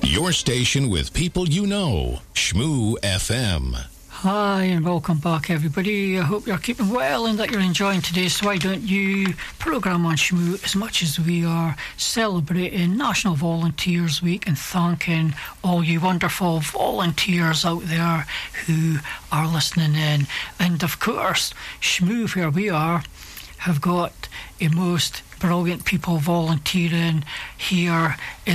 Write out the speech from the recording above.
Your station with people you know. Shmoo FM. Hi and welcome back, everybody. I hope you're keeping well and that you're enjoying today's Why Don't You programme on Shmoo as much as we are celebrating National Volunteers Week and thanking all you wonderful volunteers out there who are listening in. And of course, Shmoo, where we are, have got a most brilliant people volunteering here in